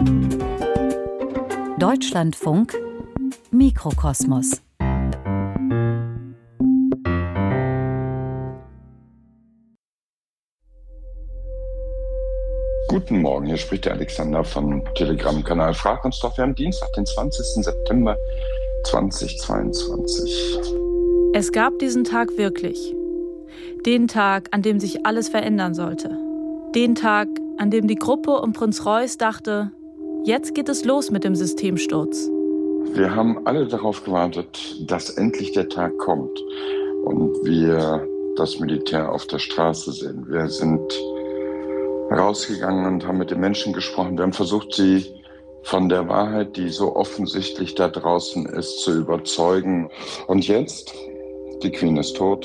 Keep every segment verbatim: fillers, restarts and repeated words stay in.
Deutschlandfunk Mikrokosmos. Guten Morgen, hier spricht der Alexander vom Telegram-Kanal Frag uns doch. Wir haben Dienstag, den zwanzigsten September zweitausendzweiundzwanzig. Es gab diesen Tag wirklich. Den Tag, an dem sich alles verändern sollte. Den Tag, an dem die Gruppe um Prinz Reuß dachte, jetzt geht es los mit dem Systemsturz. Wir haben alle darauf gewartet, dass endlich der Tag kommt und wir das Militär auf der Straße sehen. Wir sind rausgegangen und haben mit den Menschen gesprochen. Wir haben versucht, sie von der Wahrheit, die so offensichtlich da draußen ist, zu überzeugen. Und jetzt, die Queen ist tot.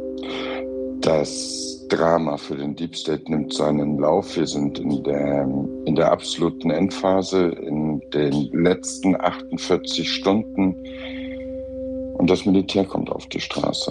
Das Drama für den Deep State nimmt seinen Lauf. Wir sind in der, in der absoluten Endphase, in den letzten achtundvierzig Stunden. Und das Militär kommt auf die Straße.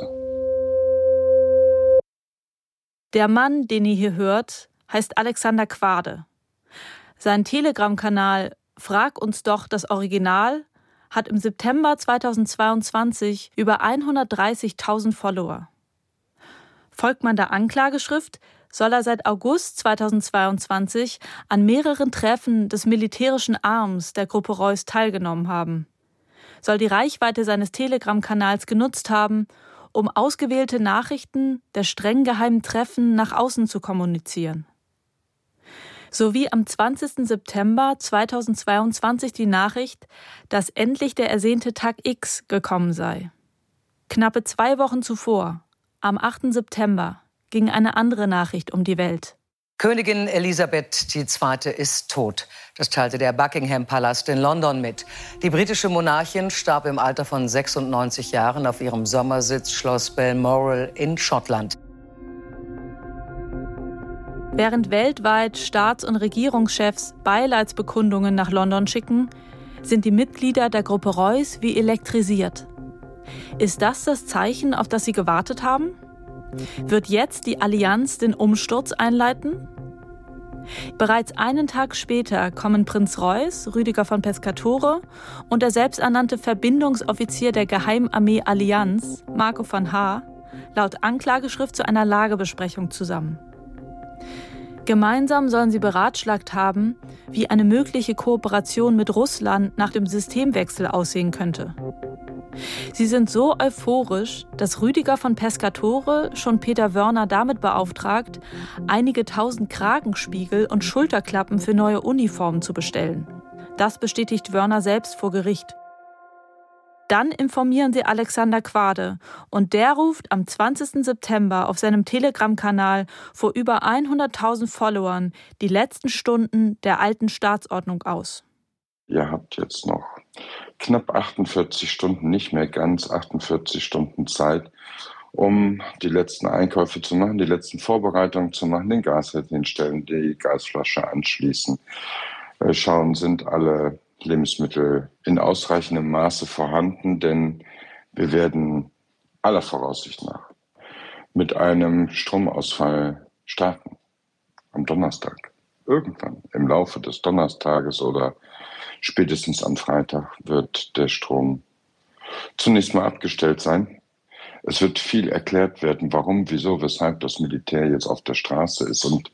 Der Mann, den ihr hier hört, heißt Alexander Quade. Sein Telegram-Kanal Frag uns doch das Original hat im September zweitausendzweiundzwanzig über hundertdreißigtausend Follower. Folgt man der Anklageschrift, soll er seit August zweitausendzweiundzwanzig an mehreren Treffen des militärischen Arms der Gruppe Reuß teilgenommen haben. Soll die Reichweite seines Telegram-Kanals genutzt haben, um ausgewählte Nachrichten der streng geheimen Treffen nach außen zu kommunizieren. Sowie am zwanzigsten September zweitausendzweiundzwanzig die Nachricht, dass endlich der ersehnte Tag X gekommen sei. Knappe zwei Wochen zuvor, am achten September, ging eine andere Nachricht um die Welt. Königin Elisabeth die Zweite ist tot. Das teilte der Buckingham-Palast in London mit. Die britische Monarchin starb im Alter von sechsundneunzig Jahren auf ihrem Sommersitz Schloss Balmoral in Schottland. Während weltweit Staats- und Regierungschefs Beileidsbekundungen nach London schicken, sind die Mitglieder der Gruppe Reuß wie elektrisiert. Ist das das Zeichen, auf das sie gewartet haben? Wird jetzt die Allianz den Umsturz einleiten? Bereits einen Tag später kommen Prinz Reuß, Rüdiger von Pescatore und der selbsternannte Verbindungsoffizier der Geheimarmee Allianz, Marco von Haar, laut Anklageschrift zu einer Lagebesprechung zusammen. Gemeinsam sollen sie beratschlagt haben, wie eine mögliche Kooperation mit Russland nach dem Systemwechsel aussehen könnte. Sie sind so euphorisch, dass Rüdiger von Pescatore schon Peter Wörner damit beauftragt, einige tausend Kragenspiegel und Schulterklappen für neue Uniformen zu bestellen. Das bestätigt Wörner selbst vor Gericht. Dann informieren sie Alexander Quade und der ruft am zwanzigsten September auf seinem Telegram-Kanal vor über hunderttausend Followern die letzten Stunden der alten Staatsordnung aus. Ihr habt jetzt noch knapp achtundvierzig Stunden, nicht mehr ganz achtundvierzig Stunden Zeit, um die letzten Einkäufe zu machen, die letzten Vorbereitungen zu machen, den Gasherd hinstellen, die Gasflasche anschließen. Schauen, sind alle Lebensmittel in ausreichendem Maße vorhanden, denn wir werden aller Voraussicht nach mit einem Stromausfall starten am Donnerstag. Irgendwann im Laufe des Donnerstages oder spätestens am Freitag wird der Strom zunächst mal abgestellt sein. Es wird viel erklärt werden, warum, wieso, weshalb das Militär jetzt auf der Straße ist. Und